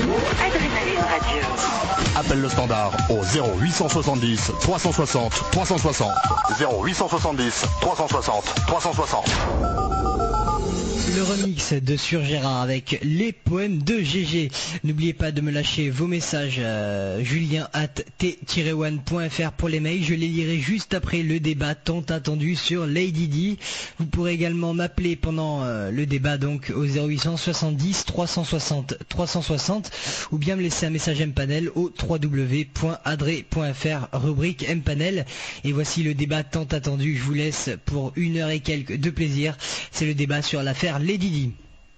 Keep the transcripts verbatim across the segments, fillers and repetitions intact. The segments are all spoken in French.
Adrénaline Radio. Appelle le standard au zéro huit cent soixante-dix trois cent soixante trois cent soixante. zéro huit cent soixante-dix trois cent soixante trois cent soixante. Le remix de Sur Gérard avec les poèmes de G G. N'oubliez pas de me lâcher vos messages euh, julien arobase t tiret one point f r pour les mails. Je les lirai juste après le débat tant attendu sur Lady Di. Vous pourrez également m'appeler pendant euh, le débat donc au zéro huit cent soixante-dix trois cent soixante trois cent soixante ou bien me laisser un message M-Panel au w w w point adré point f r rubrique M-Panel. Et voici le débat tant attendu. Je vous laisse pour une heure et quelques de plaisir. C'est le débat sur l'affaire Lady Di.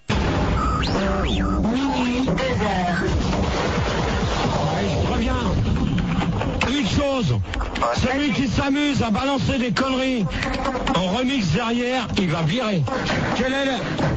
Minuit, deux heures. Je reviens. Une chose, celui qui s'amuse à balancer des conneries en remix derrière, il va virer. Quel est le...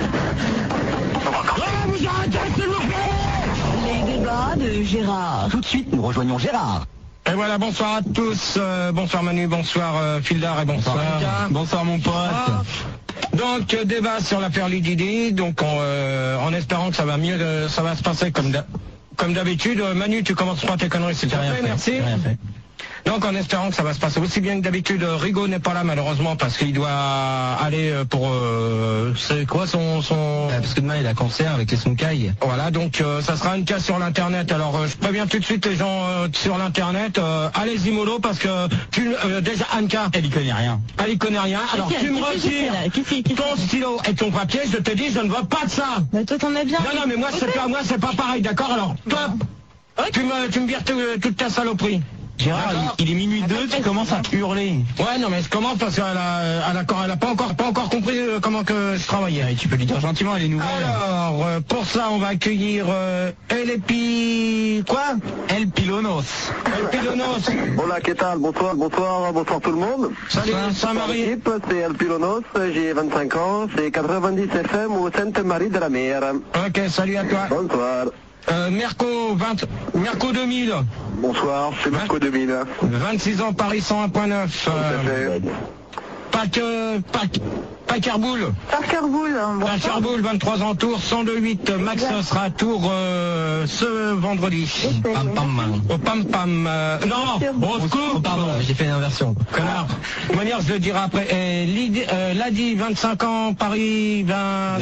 Ah, vous arrêtez, s'il vous plaît! Les débats de Gérard. Tout de suite, nous rejoignons Gérard. Et voilà, bonsoir à tous. Euh, bonsoir Manu, bonsoir euh, Fildar et bonsoir Mika. Bonsoir mon pote. Ah. Donc euh, débat sur l'affaire Lady Di, donc en, euh, en espérant que ça va mieux, euh, ça va se passer comme d'hab- comme d'habitude. Euh, Manu, tu commences pas tes conneries, s'il te plaît, merci. Rien fait. Donc en espérant que ça va se passer aussi bien que d'habitude. Rigaud n'est pas là malheureusement parce qu'il doit aller pour euh, c'est quoi son son Ah, parce que demain il a cancer avec les Sonkai. voilà, donc euh, ça sera une case sur l'internet. Alors euh, je préviens tout de suite les gens euh, sur l'internet, euh, allez-y mollo parce que tu euh, déjà Anka, Elle y connaît rien. elle y connaît rien. Alors tu me retires ton stylo et ton papier, je te dis je ne veux pas de ça. Mais toi t'en as bien. Non non mais moi c'est pas moi c'est pas pareil, d'accord. Alors top, tu me tu me vires tout- toute ta saloperie. Gérard, il, il est minuit deux, tu commences à hurler. Ouais, non, mais je commence parce qu'elle a, elle a, elle a pas encore, pas encore compris euh, comment que je travaillais. Et tu peux lui dire gentiment, elle est nouvelle. Alors, euh, pour ça, on va accueillir euh, El Pi... Quoi El Pilonos. El Pilonos. Hola, ¿qué tal? Bonsoir, bonsoir, bonsoir tout le monde. Salut, Saint-Marie. L'équipe, c'est El Pilonos, j'ai vingt-cinq ans, c'est quatre-vingt-dix F M au Sainte-Marie de la Mer. Ok, salut à toi. Bonsoir. Euh, Merco, vingt, Merco deux mille. Bonsoir, c'est Marco deux mille. vingt-six ans, Paris cent un point neuf. Tout à fait. Pac, euh, Pac, Pacarboul. Parkerboul, bon. Pacarboul, vingt-trois ans, Tours, cent deux virgule huit. Max sera à Tours euh, ce vendredi. Pam pam. Au pam pam. Euh, non, au secours. Oh, pardon, j'ai fait l'inversion. Connard. De toute manière, je le dirai après. Et Lydie, euh, Ladi, vingt-cinq ans, Paris, vingt...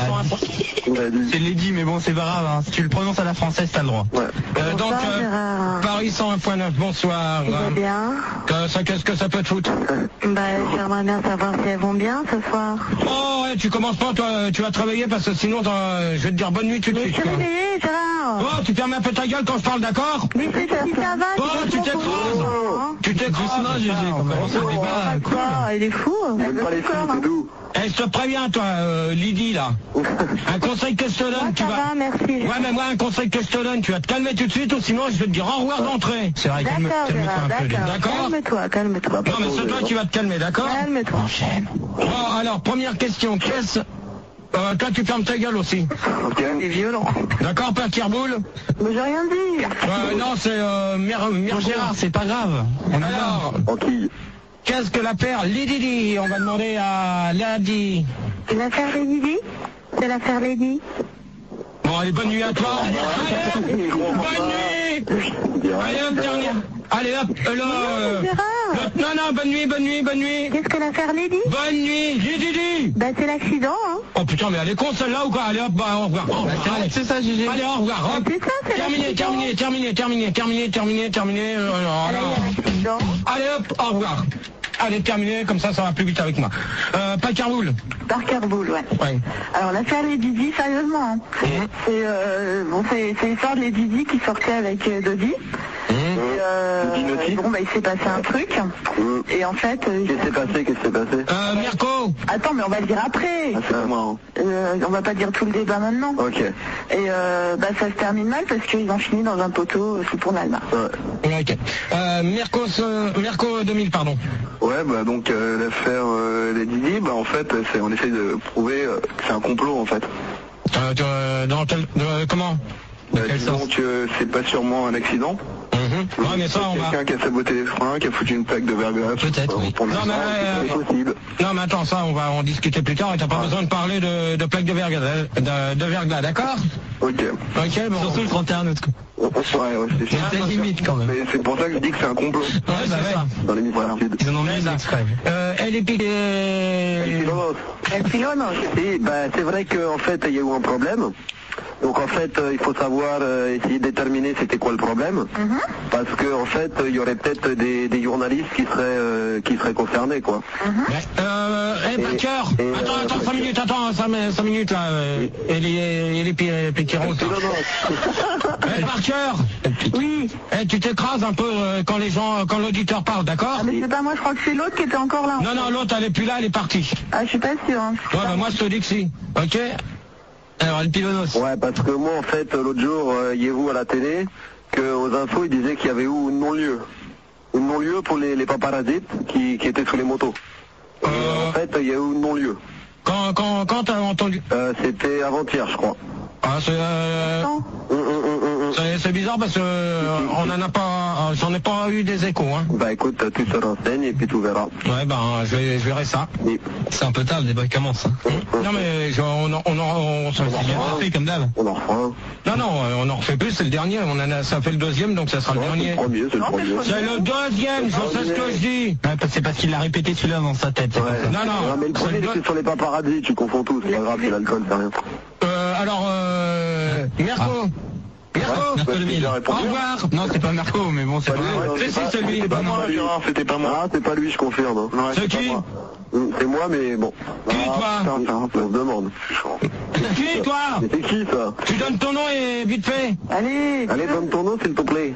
C'est Lady, mais bon, c'est pas grave. Hein. Si tu le prononces à la française, t'as le droit. Ouais. Euh, donc, Bonsoir, euh, Gérard. Paris cent un point neuf, bonsoir. Tu vas bien? Euh, ça, qu'est-ce que ça peut te foutre? Bah, j'aimerais bien savoir si elles vont bien ce soir. Oh, ouais, tu commences pas, toi, tu vas travailler parce que sinon, euh, je vais te dire bonne nuit tout de Mais je suite. suis quoi. réveillée, Gérard. Oh, tu fermes un peu ta gueule quand je parle, d'accord? Mais c'est si ça va. Oh, c'est tu pas t'écrases. trop. Tu t'écrases. Doucement, G G, quand même. On se débat, Oh, quoi. quoi, il est fou. J'aime pas les filles, c'est doux. Eh, je te préviens, toi, euh, Lydie, là. Un conseil que je te Moi, donne, tu ça vas... va, merci. Ouais, mais moi, un conseil que je te donne, tu vas te calmer tout de suite ou sinon je vais te dire au revoir d'entrée. C'est vrai, calme- D'accord, calme-toi Gérard, un peu. d'accord. D'accord. Calme-toi, calme-toi. Non, mais c'est toi qui vas te calmer, d'accord? Calme-toi. Enchaîne. Bon, alors, première question, qu'est-ce... Euh, toi, tu fermes ta gueule aussi. Ok. C'est violent. D'accord, Père Kirboul? Mais j'ai rien dit. Euh, non, c'est... Euh, Mère... Mère Non, Gérard, c'est pas grave. On a Alors, Tranquille. qu'est-ce que l'affaire Lydie? On va demander à Lady. C'est l'affaire Lady Di? C'est l'affaire Lady? Bon, allez, bonne nuit à toi. Allez, bonne nuit. Allez, hop, dernière. Allez, hop, euh, là, euh, Gérard. le- Non, non, bonne nuit, bonne nuit, bonne nuit. Qu'est-ce que l'affaire Lady? Bonne nuit, Lydie. Bah, c'est l'accident, hein. Oh putain, mais elle est con celle-là ou quoi? Allez hop, bah, au revoir. Au revoir. Allez, C'est ça, G G. Allez, au revoir. Hop. C'est ça, c'est Terminé, l'accident. terminé, terminé, terminé, terminé, terminé, terminé. euh, alors, Allez, alors. l'accident. Allez hop, au revoir. Allez, terminé, comme ça, ça va plus vite avec moi. Euh, Pacarboul. Parkerboul, ouais. Ouais. Alors l'affaire Lady Di, sérieusement, hein. c'est euh, bon, c'est c'est l'histoire de Lady Di qui sortait avec euh, Dodi. Et euh, Dodi Naughty. bon, bah il s'est passé un truc. Mmh. Et en fait, euh, Qu'est-ce qui s'est passé? Qu'est-ce qui s'est passé? Euh, Mirko. attends, mais on va le dire après. Ah, c'est à moi, hein. Euh, on va pas dire tout le débat maintenant. Ok. Et euh, bah ça se termine mal parce qu'ils ont fini dans un poteau euh, sous Pont d'Alma. Ouais. Ouais, ok. Euh, Mirko, euh, Mirko deux mille, pardon. Ouais, bah donc euh, l'affaire euh, Lady Di, bah en fait, c'est on essaie de prouver euh, que c'est un complot en fait. Euh, tu, euh, dans quel, de- comment? De Bah, quel disons sens? que c'est pas sûrement un accident. Mhm. Ouais, mais ça, on va... Quelqu'un qui a saboté les freins, qui a foutu une plaque de verglas. Peut-être, oui. Pour le Non, mais, frein, euh, c'est possible. Non, mais attends, ça, on va en discuter plus tard et t'as pas besoin de parler de, de plaques de verglas, de, de verglas, d'accord? Ok. Ok, bon. Surtout le trente et un août. Ouais, ouais, c'est C'est la limite quand même. Mais c'est pour ça que je dis que c'est un complot. Ouais, bah c'est ouais. ça. Dans l'hémisphère sud. Ils en ont mis exprès. Euh, elle est piquée. El Pilono. Si, ben, c'est vrai qu'en fait, il y a eu un problème. Donc en fait, euh, il faut savoir euh, essayer de déterminer c'était quoi le problème. Mhm. Parce que en fait, il y aurait peut-être des, des journalistes qui seraient euh, qui seraient concernés, quoi. Ouais. Euh, hey, Et- Parker, et, attends, euh, attends, cinq minutes, attends, cinq minutes là, euh, elle est, elle est péquerose. Non, non. Hey, Parker, Oui. hey, tu t'écrases un peu euh, quand les gens, quand l'auditeur parle, d'accord? Ah, mais c'est pas moi, je crois que c'est l'autre qui était encore là. Non, non, l'autre elle est plus là, elle est partie. Ah, je suis pas sûre. Hein. Ouais, bah moi je te dis que si, ok? Alors, El Pilonos. Ouais, parce que moi, en fait, l'autre jour, euh, il y a vous à la télé, qu'aux infos, ils disaient qu'il y avait eu un non-lieu. Un non-lieu pour les, les paparazites qui, qui étaient sous les motos. Et, Euh. en fait, il y a eu un non-lieu. Quand, quand, quand t'as entendu? Euh, C'était avant-hier, je crois. Ah, c'est, euh, Non. Hum, hum, hum, hum, hum. c'est, c'est bizarre parce que euh, on en a pas, j'en ai pas eu des échos, hein. Bah écoute, tu te renseignes et puis tu verras. Ouais, ben, je, vais- je verrai ça. Oui. C'est un peu tard, le débat commence. Hein. Non mais je- on en, on en, on, s'en- C'est bien fait comme d'hab. On en refera un. non non, on en refait plus, c'est le dernier, on en a, ça fait le deuxième, donc ça sera le Non, c'est dernier. le premier, c'est le Non, c'est le premier. C'est le deuxième, je sais ce que je dis. Ouais, c'est parce qu'il l'a répété celui-là dans sa tête. c'est pour Ouais. ça. Non, non, mais le c'est premier, le- c'est sur les paparazzis, tu confonds tout, c'est pas grave, c'est l'alcool, c'est rien. Euh, alors, euh, Mirko, Mirko, Marco Bah, le j'ai Mille. déjà au répondu. revoir. Non, c'est pas Marco, mais bon, c'est Pas pas lui, grave. non, Si, si, pas- c'est lui. C'est pas moi, lui. Gérard, c'était pas moi. Ah, c'est pas lui, je confirme. hein. Ouais, C'est pas qui? moi. Hum, C'est moi, mais bon. Qui, Ah, toi putain, putain, on se demande. Qui, toi? Mais c'est qui, ça? Tu donnes ton nom et vite fait. Allez. Allez, donne ton nom, s'il te plaît.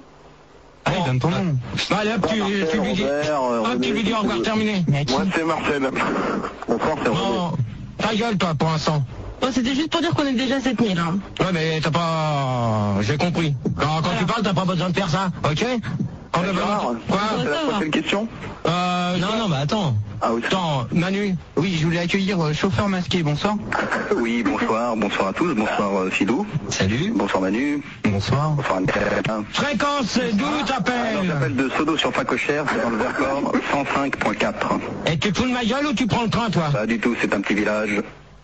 Allez, donne ton nom. Bah, allez, hop, tu, Marcel, tu lui dis, Robert, euh, hop, tu lui dis au revoir, terminé. Moi, c'est Marcel. Bonsoir, c'est René. Non, ta gueule, toi, pour l'instant. Bon, c'était juste pour dire qu'on est déjà sept mille. Hein. Ouais, mais t'as pas... J'ai compris. Quand, quand tu parles, t'as pas besoin de faire ça, ok? On a besoin... Gérard, Quoi? c'est la prochaine question? Euh... Non, non, bah attends. Ah oui. Attends, Manu. Oui, je voulais accueillir euh, chauffeur masqué, bonsoir. Oui, bonsoir, bonsoir à tous, bonsoir euh, Philou, Salut. bonsoir Manu, Bonsoir. bonsoir Anne. Fréquence, c'est d'où Alors, t'appelles? j'appelle de Sodo sur Facochère, c'est dans le Vercors, cent cinq point quatre. Et tu te fous de ma gueule ou tu prends le train, toi? Pas du tout, c'est un petit village.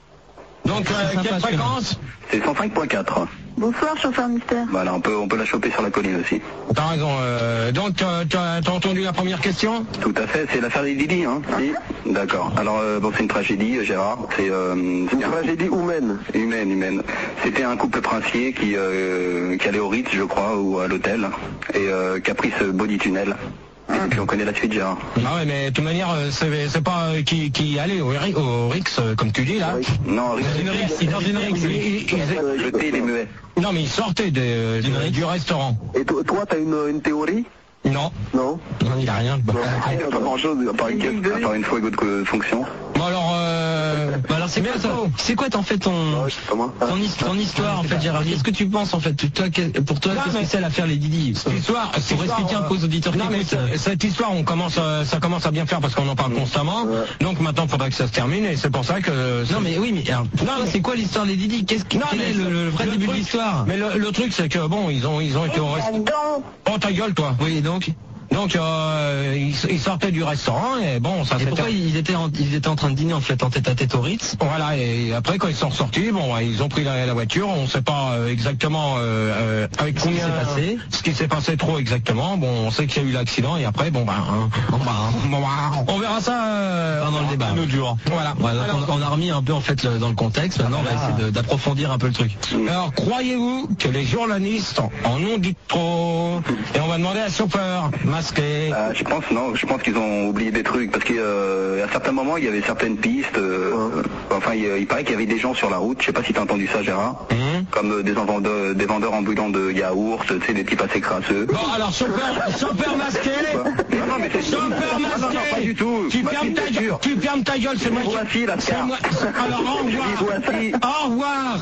Donc, euh, C'est sympa, quelle ce fréquence? C'est cent cinq point quatre. Bonsoir, chauffeur mystère. Voilà, on peut, on peut la choper sur la colline aussi. T'as raison. Euh, donc, t'as t'as- t'as entendu la première question? Tout à fait, c'est l'affaire des Didi, hein Si. D'accord. Alors, euh, bon, c'est une tragédie, euh, Gérard. C'est euh, une tragédie humaine. Humaine, humaine. C'était un couple princier qui, euh, qui allait au Ritz, je crois, ou à l'hôtel, et euh, qui a pris ce body tunnel. Et puis on connaît la suite, Gérard. Ah ouais, mais de toute manière, euh, c'est c'est pas euh, qui, qui allait au, Ri- au Rix, euh, comme tu dis, là. Non, Ritz. Une rixe, il est dans une rixe. Il- il- il- Euh, jeter les muets. Non, mais il sortait de- D'une de- rixe. du restaurant. Et to- toi, t'as une, une théorie? Non. Non. Non, il a rien. Bah, Pas grand chose, à part une, caisse- à part une fois de fonction. Bon, alors, euh... Bah alors c'est quoi Mirko. toi C'est quoi en fait ton Non, je sais pas moi. ton, his- ton histoire en fait Gérard? Qu'est-ce que tu penses en fait toi, que- Pour toi Non, qu'est-ce mais- que c'est l'affaire les Didi? Cette histoire, cette Pour histoire, expliquer un euh, peu aux auditeurs non, qui mais écoutent, euh, ce- cette histoire, on commence, euh, ça commence à bien faire parce qu'on en parle constamment. Donc maintenant, il faudrait que ça se termine et c'est pour ça que. Non mais oui mais alors, pour Non, toi, mais- c'est quoi l'histoire des Didi? Qu'est-ce qui Non, quel mais est le, le vrai le début truc- de l'histoire? Mais le, le truc, c'est que bon, ils ont, ils ont été au restaurant. Oh ta gueule, toi. Oui et donc Donc euh, ils, ils sortaient du restaurant et bon, ça et s'était. pourquoi ils étaient en, ils étaient en train de dîner en fait en tête à tête au Ritz? Voilà, et après quand ils sont ressortis, bon, ils ont pris la, la voiture, on ne sait pas euh, exactement euh, euh, avec Ce qui combien s'est passé. ce qui s'est passé trop exactement. Bon, on sait qu'il y a eu l'accident et après, bon, ben, hein, bon, ben, bon, ben, on verra ça euh, Pendant le débat. un autre jour. Voilà. Voilà, donc on, on a remis un peu en fait le- dans le contexte. Maintenant on va essayer de- d'approfondir un peu le truc. Alors, croyez-vous que les journalistes en ont dit trop? Et on va demander à chauffeur masqué. Euh, je pense non, je pense qu'ils ont oublié des trucs parce qu'à euh, à certains moments il y avait certaines pistes. euh, euh, enfin, il, il paraît qu'il y avait des gens sur la route. Je sais pas si t'as entendu ça, Gérard. Hum. Comme euh, des, vendeurs, des vendeurs ambulants de yaourt, tu sais, des types assez crasseux. Bon, alors, chauffeur, chauffeur masqué. Non, non, mais c'est Chauffeur non, non, non, masqué. pas du tout. Tu Ma fermes fille, ta c'est gueule. sûr. Tu fermes ta gueule, c'est moi qui. Voici la C'est carte. moi. Alors, au revoir. Voici. Au revoir.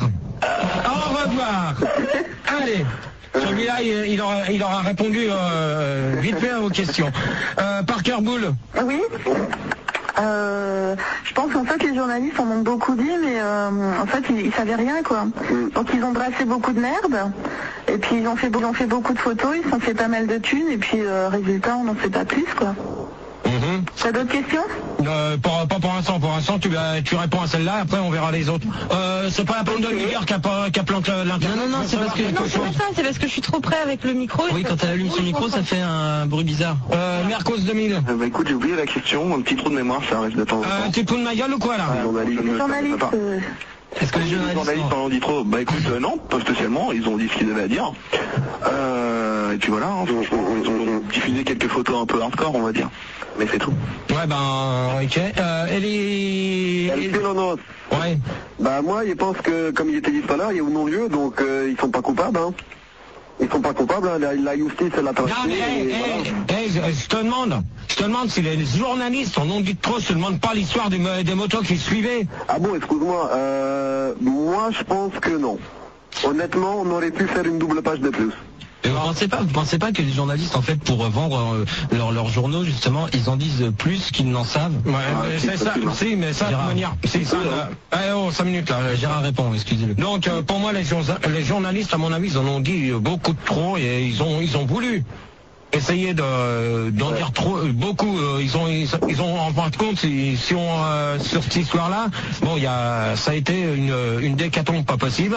Au revoir. Allez. Celui-là, il, il aura, il aura répondu euh, vite fait aux questions. Euh, Parker Bull. Oui. Euh, je pense qu'en fait les journalistes en ont beaucoup dit, mais euh, en fait ils, ils savaient rien quoi. Donc ils ont brassé beaucoup de merde, et puis ils ont fait, ils ont fait beaucoup de photos, ils se sont fait pas mal de thunes, et puis euh, résultat on n'en sait pas plus quoi. Mhm. Hum T'as d'autres questions? euh, pour, Pas pour l'instant. Pour l'instant, tu, euh, tu réponds à celle-là, après on verra les autres. Euh, c'est pas la peine de lui dire qu'elle qu plante l'internet. Non, non, non, c'est parce que, non, c'est pas ça, c'est parce que je suis trop près avec le micro. Oui, quand elle allume son micro, ça fait un bruit bizarre. Euh, Mercos deux mille. Euh, bah écoute, j'ai oublié la question, un petit trou de mémoire, ça arrive de temps en temps. Euh, tu te fous de ma gueule ou quoi là? Les journalistes, Les ça journalistes, me fait pas. euh, Est-ce que les Les journalistes... journalistes en ont dit trop? Bah écoute, euh, non, pas spécialement, ils ont dit ce qu'ils avaient à dire. Euh, et puis voilà, hein, franchement, ils ont diffusé quelques photos un peu hardcore, on va dire. Mais c'est tout. Ouais, ben, ok. Euh, elle est... El Pilonos. Ouais. Bah moi, ils pensent que, comme il était dit tout à l'heure, il y a ou non-lieu, donc euh, ils sont pas coupables, hein. Ils sont pas coupables, hein. la, la justice, elle l'a Non, traité. mais, hey, et voilà. hey, hey, je, je te demande, je te demande si les journalistes en ont dit trop, je te demande pas l'histoire des, mo- des motos qui suivaient. Ah bon, excuse-moi, euh, moi je pense que non. Honnêtement, on aurait pu faire une double page de plus. Et vous pensez pas, vous pensez pas que les journalistes, en fait, pour vendre euh, leurs leurs journaux, justement, ils en disent plus qu'ils n'en savent? Ouais, Ah, mais si, c'est ça, facilement. si, mais ça, de Gérard. toute manière, c'est ça, là. Allez, oh, cinq minutes, là. Gérard répond, excusez-le. Donc, euh, pour moi, les, jour- les journalistes, à mon avis, ils en ont dit beaucoup de trop et ils ont, ils ont voulu essayer de, d'en dire trop, euh, beaucoup. euh, ils ont, ils, ils ont, en fin de compte, si, si on, euh, sur cette histoire-là, bon, il y a, ça a été une, une décatombe pas possible.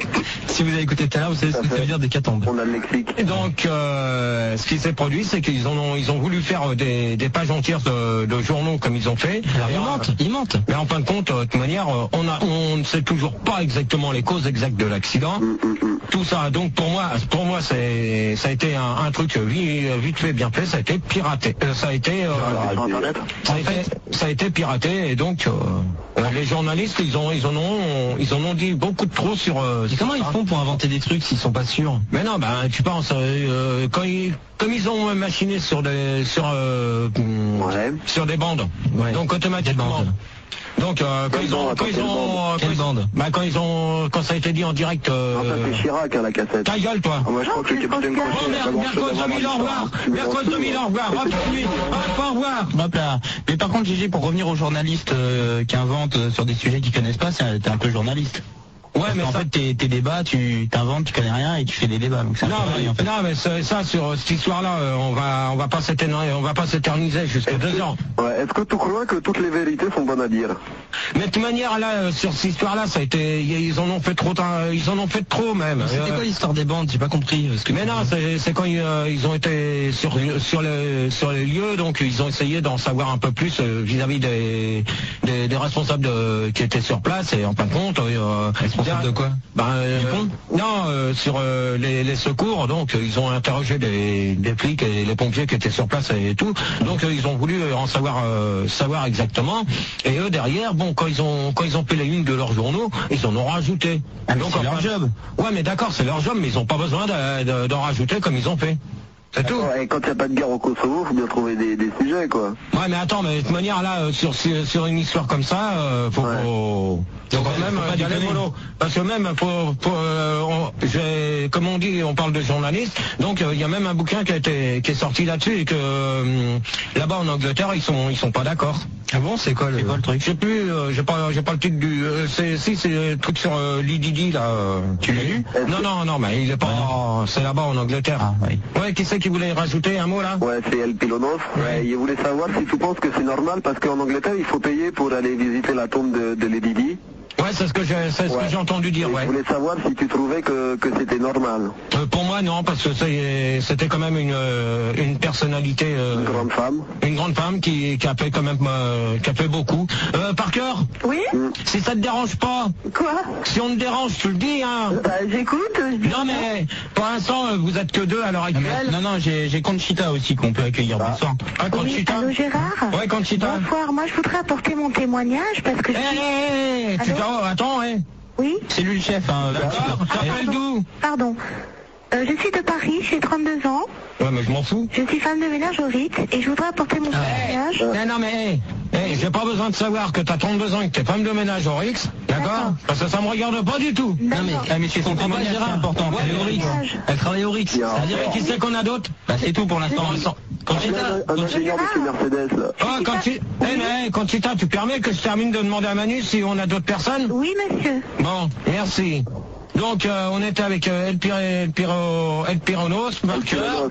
Si vous avez écouté tout à l'heure, vous savez ce que ça veut dire décatombe. On a le lexique. Et donc, euh, ce qui s'est produit, c'est qu'ils en ont, ils ont voulu faire des, des pages entières de, de journaux comme ils ont fait. Alors, ils mentent, ils mentent. Mais en fin de compte, de toute manière, euh, on, a, on ne sait toujours pas exactement les causes exactes de l'accident. Hum, hum, hum. Tout ça, donc pour moi, pour moi, c'est, ça a été un, un truc vite, vite fait, bien fait. Ça a été piraté. Euh, ça a été, euh, Sur Internet. ça a été, ça a été piraté. Et donc, euh, euh, les journalistes, ils ont, ils en ont, ils en ont dit beaucoup de trop sur. Euh, Et comment ils sur ça. font pour inventer des trucs s'ils sont pas sûrs? Mais non, ben tu penses, euh, quand ils, comme ils ont machiné sur des, sur, euh, Ouais. sur des bandes, Ouais. donc automatiquement. Des bandes. Donc euh, quand Quelle ils ont, bande, quand ils quelle ont, bande quand Quelle ils- bande bah, quand ils ont, quand ça a été dit en direct. Euh, Non, ça c'est Chirac, hein, la cassette. ta gueule, toi. Ah, moi je crois que le capitaine Oh, Crochet Oh n'a pas merde, grand-chose à Mercos voir deux mille, dans au revoir. l'histoire. Mercos deux mille, au revoir. Hop, nuit. Hop, au revoir. Hop là. Mais par contre, Gégé, pour revenir aux journalistes euh, qui inventent euh, sur des sujets qu'ils connaissent pas, c'est- t'es un peu journaliste. Ouais, Parce mais qu'en ça. fait, tes, tes débats, tu t'inventes, tu connais rien et tu fais des débats. Donc c'est un Non, peu pareil, mais, en fait. non, mais ça, ça, sur euh, cette histoire-là, euh, on va, on va pas s'éterniser, on va pas s'éterniser jusqu'à deux ans. Ouais, est-ce que tu crois que toutes les vérités sont bonnes à dire? Mais de toute manière, là, euh, sur cette histoire-là, ça a été, ils en ont fait trop, euh, ils en ont fait trop même. C'était Euh, quoi l'histoire des bandes? J'ai pas compris. euh, Ce que Mais tu non, dis. c'est c'est quand ils, euh, ils ont été sur sur le sur les lieux, donc ils ont essayé d'en savoir un peu plus euh, vis-à-vis des, des des responsables de, qui étaient sur place et en fin de compte. Euh, Responsable de quoi? Ben, euh, Du pont? non, euh, sur euh, les, les secours, donc euh, ils ont interrogé des, des flics et les pompiers qui étaient sur place et tout. Donc euh, ils ont voulu euh, en savoir euh, savoir exactement. Et eux derrière, bon, quand ils ont quand ils ont fait les unes de leurs journaux, ils en ont rajouté. Ah, mais donc c'est enfin, leur job. Ouais, mais d'accord, c'est leur job, mais ils n'ont pas besoin de- de- d'en rajouter comme ils ont fait. C'est tout. D'accord, et quand il n'y a pas de guerre au Kosovo, faut bien trouver des, des sujets, quoi. Ouais, mais attends, mais de toute manière là, euh, sur sur sur une histoire comme ça, euh, faut, Ouais. faut, faut quand même faut pas euh, y aller déconner. mollo. Parce que même, faut, faut, euh, on- j'ai- comme on dit, on parle de journalistes, donc euh, il y a même un bouquin qui a été qui est sorti là-dessus et que euh, là-bas en Angleterre, ils sont ils sont pas d'accord. Ah bon, c'est quoi le, quoi le truc? Je sais plus, euh, j'ai pas j'ai pas le titre du, euh, c'est si c'est le truc sur euh, Lil Didi là. euh, Tu l'as lu? Non non non, mais il est pas, c'est là-bas en Angleterre. Ah oui. Ouais, qui c'est qui voulait rajouter un mot là? Ouais, c'est El Pilonos. Ouais. Et il voulait savoir si tu penses que c'est normal, parce qu'en Angleterre, il faut payer pour aller visiter la tombe de, de Lady Di. Ouais, c'est ce que j'ai, c'est ce Ouais. que j'ai entendu dire, Et ouais. Je voulais savoir si tu trouvais que, que c'était normal. Euh, pour moi, non, parce que c'est- c'était quand même une, euh, une personnalité, euh, Une grande femme. une grande femme qui, qui a fait quand même, euh, qui a fait beaucoup. Euh, Parker, Oui? si ça te dérange pas, Quoi? si on te dérange, tu le dis, hein. Bah, j'écoute. je dis- Non mais, pour l'instant, euh, vous êtes que deux à l'heure Non, mais- actuelle. non, non, j'ai j'ai Conchita aussi qu'on peut accueillir. Ah. Bonsoir. Ah, Oui, Conchita. allô Gérard? Ouais, Conchita. Bonsoir, moi je voudrais apporter mon témoignage parce que Eh, je suis... eh, eh, tu Allô t'en- attends, eh. Oui? C'est lui le chef, hein. D'accord, Conchita. t'appelles d'où? Pardon. Euh, je suis de Paris, j'ai trente-deux ans. Ouais, mais je m'en fous. Je suis femme de ménage au Ritz et je voudrais apporter mon témoignage. Non, non, mais, eh, eh, j'ai pas besoin de savoir que t'as trente-deux ans et que t'es femme de ménage au Rix, d'accord? D'accord. Parce que ça me regarde pas du tout. Non mais, ah, mais c'est son témoignage qui est important. Ouais, Elle est au Rix. témoignage. Elle travaille au Rix. Bien. C'est-à-dire Et qui c'est qu'on a d'autres? Bah c'est tout pour l'instant. Conchita, Un, un ingénieur de chez Mercedes, là. Ah, quand tu... Eh, mais, Conchita, tu permets que je termine de demander à Manu si on a d'autres personnes? Oui, monsieur. Bon, merci. Donc, euh, on était avec euh, El, Pir- El, Piro- El Pironos, Marqueur. Pilonos.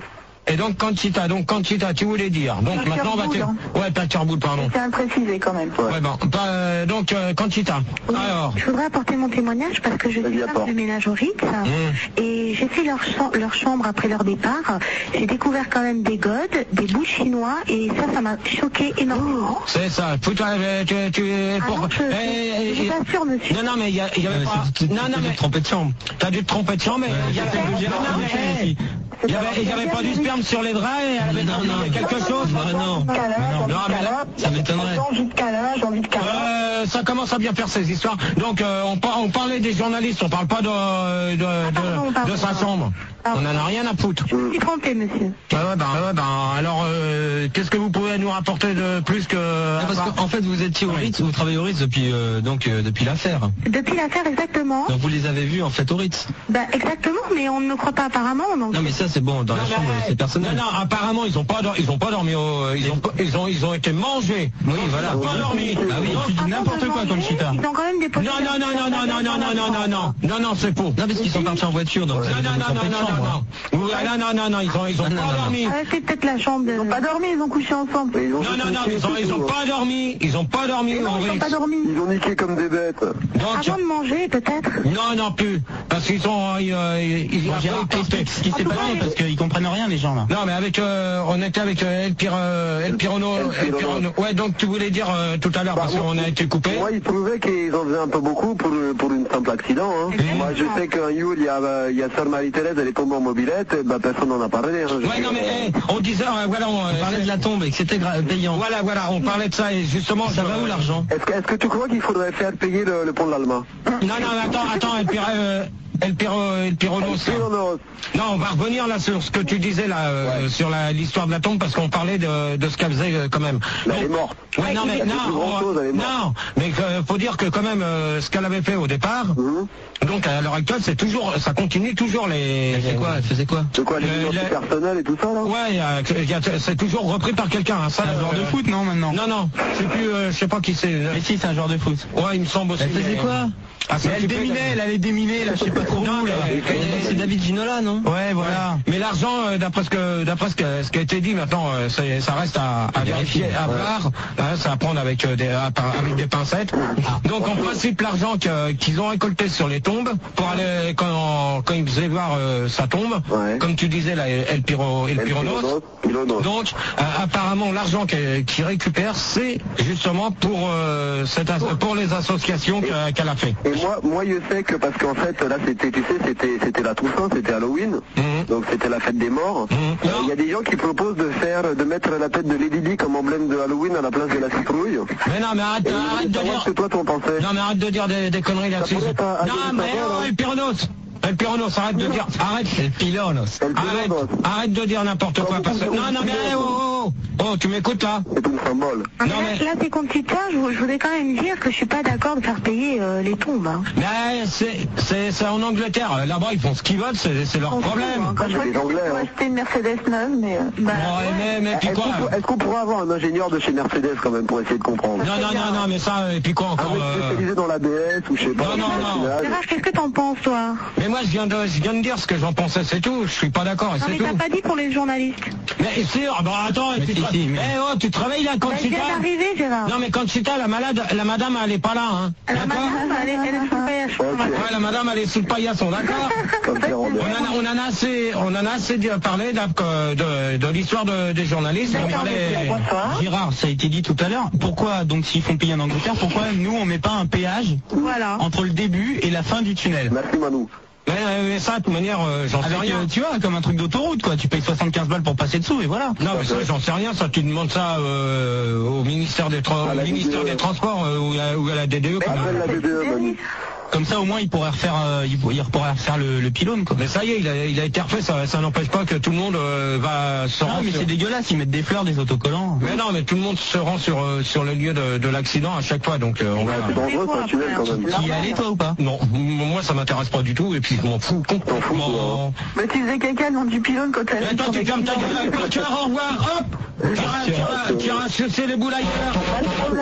Et donc Conchita, donc Conchita, tu voulais dire. Donc Pas maintenant on va te... Cherbourg. Ouais, pas Cherbourg, pardon. C'est à préciser quand même. Ouais, bon, pas, euh, donc euh, Conchita. Oui, Alors. je voudrais apporter mon témoignage parce que je Vas-y, suis femme apporte. de ménage au Ritz Mmh. et j'ai fait leur, cha- leur chambre après leur départ. J'ai découvert quand même des godes, des bouts chinois et ça, ça m'a choqué énormément. C'est ça. Putain, euh, tu, tu, Ah pour... non, je, Eh, eh, je, je eh, vous assure, monsieur. Non, non, mais il y, a- il y avait Ouais, pas... c'est- c'est- Non, non, c'est mais... dû te tromper de chambre. T'as dû te tromper de chambre, mais il y avait... c'est le Gérard Non, mais, Depardieu hey, aussi. il y avait, il y avait pas du sperme sur les draps et elle avait Non, non, demandé quelque chose. non, non. Non, mais là, Ça m'étonnerait. J'ai envie de câlin, j'ai envie de câlin. Euh, ça commence à bien faire ces histoires. Donc euh, on, par- on parlait des journalistes, on parle pas de, de, de, pardon, de pardon, sa pardon. chambre. Pardon. On en a rien à foutre. Je me suis trompée, monsieur. Ouais, ouais, ben, ouais, ben, alors euh, qu'est-ce que vous pouvez nous rapporter de plus que... Ah, parce qu'en fait vous étiez au Ritz, vous travaillez au Ritz depuis euh, donc euh, depuis l'affaire. Depuis l'affaire, exactement. Donc vous les avez vus en fait au Ritz. Bah, exactement, mais on ne me croit pas apparemment. Donc... Non mais ça c'est bon, dans la Non, mais, chambre hey, c'est personnel. Non, non, apparemment ils ont pas, dor- ils ont pas dormi au, ils ont, pas- ils ont, ils ont été mangés. Oui, voilà. Ils ont pas dormi. Bah oui, Non, tu dis n'importe quoi comme Chita. Ils ont quand même des non, non, non, non, non, non, non, non, non, non, non, non, non, c'est faux. Non parce qu'ils sont partis en voiture donc vous Non, avez non, vous non, trompez de non, non, chambre. non, non, non, non, non, non, ils ont, ils ont Non, non, pas non, dormi. Ah, c'est peut-être la chambre de... Ils n'ont pas dormi, ils ont couché ensemble. Mais ils ont Non, non, non, niqué, ils ont, c'est ils ont tout, pas dormi, ils ont pas dormi. Non, au ils n'ont Ritz. pas dormi. Ils ont niqué comme des bêtes. Donc, Avant de manger, peut-être. non, non plus, parce qu'ils sont, ils, euh, ils, Bon, après, Gérard, ils partaient. explique ce qui s'est passé parce qu'ils comprennent rien les gens là. Non, mais avec, euh, on était avec euh, El, Pir, euh, El Pirono, El El Pirono. Ouais, donc tu voulais dire euh, tout à l'heure, Bah, parce moi- qu'on a été coupé. Moi, il trouvait qu'ils en faisaient un peu beaucoup pour, pour une simple accident. Hein. Exactement. Moi, je sais qu'un jour, il y a, euh, il y a Sœur Marie-Thérèse, elle est tombée en mobilette, et bah, personne n'en a parlé. Hein. Je Ouais, sais non, que- mais hey, on disait, euh, voilà, on, On parlait de la tombe et que c'était gra- payant. Voilà, voilà, on parlait de ça et justement, Ça je- va où l'argent? Est-ce que, est-ce que tu crois qu'il faudrait faire payer le, le pont de l'Alma? Non, non, mais attends, attends, El, Pir, euh, El, Piro, El Pirono, ça. Non, non, Non, on va revenir là sur ce que tu disais là, euh, sur la- l'histoire de la tombe, parce qu'on parlait de, de ce qu'elle faisait euh, quand même. elle est morte. Ouais, non, mais Elle fait non, plus grand-chose, elle est on- morte. non, mais euh, faut dire que quand même euh, ce qu'elle avait fait au départ, Mhm. donc à l'heure actuelle, c'est toujours, ça continue toujours les. Elle faisait quoi? Elle faisait quoi? C'est quoi, les Le- identités le- personnelles et tout ça, là? Ouais, il y a- il y a- c'est toujours repris par quelqu'un. Hein, ça, Un joueur euh, de foot non maintenant? Non, non, je sais plus, euh, je sais pas qui c'est. Mais si c'est un joueur de foot. Ouais, il me semble aussi. Elle faisait mais- quoi? Ah, c'est Mais elle occupé, déminait, là. elle allait déminer là, je sais pas trop Non, où là. mais- C'est David Ginola non? Ouais voilà. Mais l'argent, euh, d'après ce que, d'après ce, que- ce qui a été dit maintenant, euh, c'est- ça reste à, à vérifier, à voir. Hein, ça à prendre avec, euh, des, à- avec des pincettes. Donc en principe, l'argent que- qu'ils ont récolté sur les tombes, pour aller quand, quand ils faisaient voir euh, sa tombe, Ouais. comme tu disais là, El Piro, El El Pironos. Pironos, Pironos. Donc euh, apparemment, l'argent qu'elle- qu'ils récupèrent, c'est justement pour euh, cette as- pour les associations que- qu'elle a fait. Et moi, moi, je sais que parce qu'en fait, là, c'était, tu sais, c'était, c'était la Toussaint, c'était Halloween, Mhm. donc c'était la fête des morts. Mhm. Euh, Il y a des gens qui proposent de faire, de mettre la tête de Lady Di comme emblème de Halloween à la place de la citrouille. Mais non, mais arrête, Et je arrête voulais de savoir dire. ce que toi t'en pensais. Non mais arrête de dire des, des conneries là-dessus. pourrait être un- un Non des mais savoir, oh, hein. El Pironos, El Pironos, arrête de dire, arrête. El Pilonos. El Arrête, Pironos, arrête de dire n'importe quoi parce que non non mais eh, oh, oh, oh, oh, tu m'écoutes là? c'est un symbole. Ah, Non, mais là, mais- là, c'est compliqué. Je, vou- je voudrais quand même dire que je suis pas d'accord de faire payer euh, les tombes. Hein. Mais c'est c'est c'est en Angleterre. Là-bas ils font ce qu'ils veulent, c'est c'est leur On s'en problème. fout, hein. Quand je C'est vois des qu'il Anglais, faut hein. acheter une Mercedes neuve, mais... euh, Bah, Bon, ouais. mais mais puis Est-ce quoi? qu'on, peut- est-ce qu'on pourrait avoir un ingénieur de chez Mercedes quand même pour essayer de comprendre? Non non non non mais ça et puis quoi Un encore? mec euh, spécialisé dans l'A B S ou je sais pas. Non, non, le non. affinage. Gérard, qu'est-ce que t'en penses, toi? Mais moi je viens de je viens de dire ce que j'en pensais, c'est tout. Je suis pas d'accord et Non, c'est mais tout. t'as pas dit pour les journalistes. Mais sûr, bon attends, et Mais tu si, te- si, mais- Eh oh, tu te réveilles là quand Bah, tu je viens d'arriver, Gérard. Non mais quand tu la malade, la madame elle est pas là, hein. La D'accord? madame, elle est, elle est sous le paillage. Ok. Ouais, la madame elle est sous le paillasson, d'accord? Comme c'est On rendu. en, a, on en a assez, on en a assez dit- parlé là, que- de, de l'histoire de- des journalistes. On parlait- Gérard, ça a été dit tout à l'heure. Pourquoi donc s'ils font payer en Angleterre, pourquoi nous on met pas un péage Voilà. entre le début et la fin du tunnel? Merci Manou. Mais, mais ça, de toute manière, euh, j'en sais Avec, rien. euh, tu vois, comme un truc d'autoroute quoi. Tu payes soixante-quinze balles pour passer dessous et voilà. Non mais ça, j'en sais rien. Ça, tu demandes ça euh, au ministère des, tra- À la au ministère D D E. des Transports euh, ou, à, ou à la D D E. quoi. Appelle la D D E, Manu. Comme ça au moins ils pourraient refaire, euh, ils, pour- ils pourraient refaire le, le pylône quoi. Mais ça y est, il a, il a été refait. Ça, ça n'empêche pas que tout le monde euh, va se Non rendre mais sur- c'est dégueulasse, ils mettent des fleurs, des autocollants. Mais non, mais tout le monde se rend sur euh, sur le lieu de, de l'accident à chaque fois, donc euh, on va. C'est dangereux, c'est un tunnel quand même. Tu y es allé toi ou pas? Non, m- moi ça m'intéresse pas du tout et puis je m'en fous complètement. Mais tu faisais caca dans du pylône quand elle... Mais toi tu fermes ta gueule, tu vas au revoir, hop, tu iras- tu iras- tu iras sucer les boules ailleurs.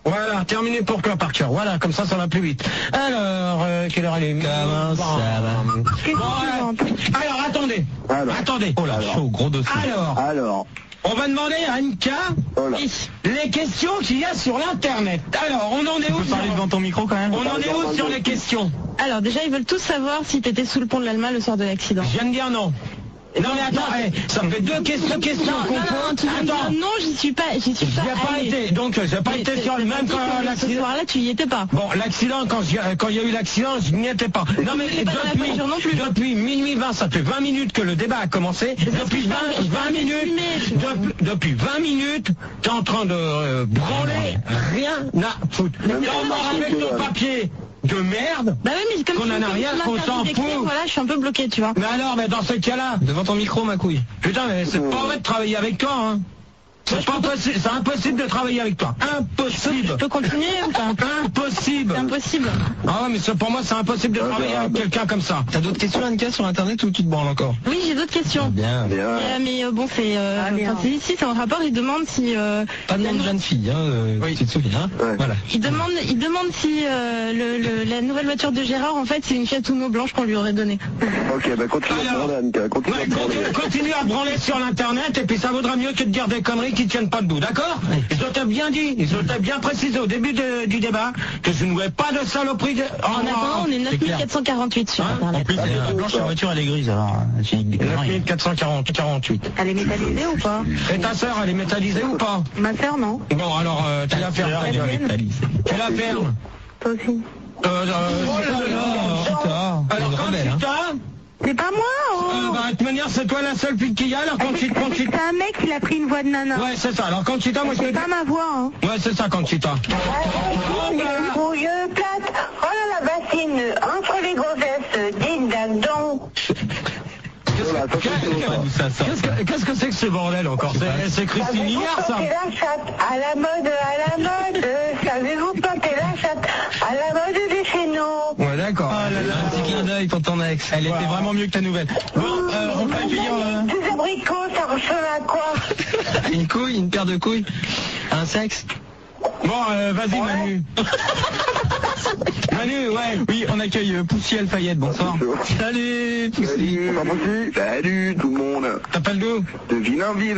Voilà, terminé pour Cœur par Cœur. Voilà, comme ça, ça va plus vite. Alors, euh, quelle heure elle est? Comment ça va? Bon, euh, alors, attendez. Alors. Attendez. Oh là, chaud, gros dossier. Alors, Alors, on va demander à Anka oh là. les questions qu'il y a sur l'Internet. Alors, on en est où Tu peux parler sur... devant ton micro quand même? On en est où sur les questions? Alors déjà, ils veulent tous savoir si t'étais sous le pont de l'Alma le soir de l'accident. Je viens de dire non. Non mais attends, hey, ça fait deux questions, questions Non, qu'on non, non, tu viens de Attends, dire non, j'y suis pas, j'y suis j'y pas ai pas allée. été, donc j'ai pas Mais été c'est- sur le c'est même pas dit quand que Ce l'accident. soir-là, tu y étais pas. Bon, l'accident, quand j'y- quand il y a eu l'accident, je n'y étais pas. Non mais n'étais pas dans la depuis, voiture non plus. depuis minuit vingt, ça fait vingt minutes que le débat a commencé. Depuis vingt, vingt minutes, de- depuis vingt minutes, t'es en train de euh, branler, rien à foutre. Même Et pas on marqué avec que- ton papier de merde. Bah oui, mais comme Qu'on tu en a comme rien, tu m'as qu'on interdit s'en d'écrire, fout. Voilà, je suis un peu bloquée, tu vois. Mais alors, mais dans ce cas-là, Devant ton micro, ma couille. putain, mais c'est pas vrai de travailler avec toi, hein. C'est pas possible, c'est impossible de travailler avec toi. Impossible. Je peux continuer ou pas? Impossible. C'est impossible. Ah ouais, mais c'est- pour moi, c'est impossible de travailler avec quelqu'un comme ça. T'as d'autres questions, Anka, sur Internet ou tu te branles encore? Oui, j'ai d'autres questions. Bien. bien. Euh, mais euh, bon, c'est euh, Ah, bien. enfin, c'est ici, c'est en rapport. Il demande si euh, Pas de nom de jeune fille, hein, euh, Oui. tu te souviens, hein? Ouais. Voilà. il demande, il demande si euh, le, le- la nouvelle voiture de Gérard, en fait, c'est une Fiat Uno blanche qu'on lui aurait donnée. Ok, bah continue à Alors. branler, Anka, continue Ouais, à branler. continue, continue à branler sur l'internet et puis ça vaudra mieux que de dire des conneries qui tiennent pas debout, d'accord? Ils ont été bien dit, ils ont été bien précisé au début de- du débat que je ne voulais pas de saloperie de... Oh, En attendant, on est neuf mille quatre cent quarante-huit sur Hein, Internet. En plus, elle est blanche, la voiture, elle est grise, alors, tu dis des neuf conneries. mille quatre cent quarante-huit. Elle est métallisée ou pas? Et ta sœur, elle est métallisée ou pas? Ma sœur, non. Bon, alors, euh, tu la fermes, ta gueule. Tu la fermes. Toi aussi. Euh, euh, Oh là là, alors, une quand rebelle, tu hein. t'as, C'est pas moi, euh, oh. bah, de toute manière, c'est toi la seule fille qu'il y a, alors quand tu quand tu C'est un mec qui a pris une voix de nana. Ouais, c'est ça, alors quand tu t'as, moi je te C'est dis... pas ma voix, hein. Ouais, c'est ça, quand tu t'as. Fouille plate, oh là la bassine, entre les grossesses, dites donc. Voilà, ça, c'est chaud, ça. Ça sort. Qu'est-ce que qu'est-ce que c'est que ce bordel encore? C'est c'est Christine Hillard, ça? Planter la chatte, à la mode, à la mode, savez-vous planter la chatte, à la mode des chéneaux. Ouais, d'accord. Un petit clin d'œil pour ton ex. Elle était vraiment mieux que ta nouvelle. Bon, euh, on peut accueillir euh, Des abricots, ça ressemble à quoi? une couille, une paire de couilles, un sexe. Bon, euh, vas-y, Manu. Manu, ouais. Oui, on accueille euh, Poussy Alfayette, bonsoir. Salut, Poussy. Salut, pas possible. Salut tout le monde. T'appelles d'où? De Villainville.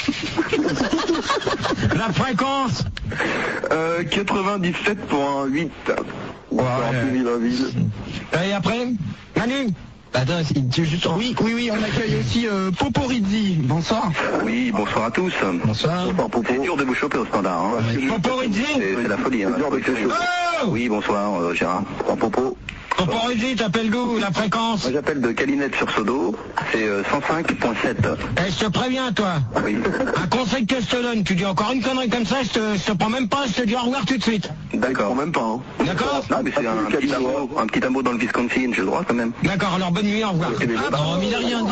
La fréquence. Euh, quatre-vingt-dix-sept pour un huit. Bonsoir, Ouais. tout Villainville. Et après? Manu? Attends, il- tu juste... Oui, oui, oui, on accueille aussi euh, Poporizzi. Bonsoir. Oui, bonsoir à tous. Bonsoir. Bonsoir, Popo. C'est dur de vous choper au standard. Hein. Poporizzi? C'est c'est la folie. Hein. C'est dur de C'est chaud. Oh! Oui, bonsoir, euh, Gérard. Bonsoir, Popo. Poporizzi, t'appelles d'où? La fréquence? Moi, j'appelle de Calinette sur Sodo. C'est euh, cent cinq point sept. Eh, je te préviens, toi. Oui. Un conseil que je te donne, tu dis encore une connerie comme ça, je te, je te prends même pas, je te dis au revoir tout de suite. D'accord. Même pas. Hein. D'accord? Non, mais c'est un, petit hameau, un petit hameau dans le Wisconsin. J'ai le droit quand même. D'accord, alors bonne nuit, au revoir. Ok, mais Ah, bon. bon, mais il a rien dit,